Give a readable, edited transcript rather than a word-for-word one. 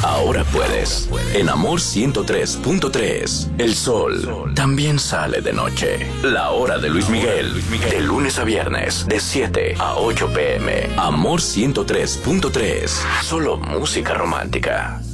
ahora puedes. En Amor 103.3, el sol también sale de noche. La hora de Luis Miguel, de lunes a viernes, de 7 a 8 p.m. Amor 103.3, solo música romántica.